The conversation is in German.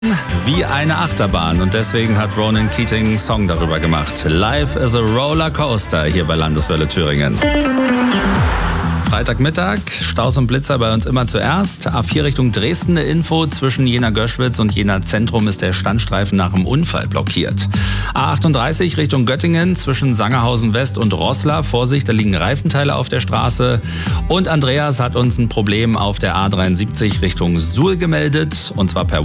Wie eine Achterbahn und deswegen hat Ronan Keating einen Song darüber gemacht. Life is a Roller Coaster hier bei Landeswelle Thüringen. Freitagmittag, Staus und Blitzer bei uns immer zuerst. A4 Richtung Dresden eine Info. Zwischen Jena-Göschwitz und Jena-Zentrum ist der Standstreifen nach dem Unfall blockiert. A38 Richtung Göttingen zwischen Sangerhausen West und Roßla. Vorsicht, da liegen Reifenteile auf der Straße. Und Andreas hat uns ein Problem auf der A73 Richtung Suhl gemeldet. Und zwar per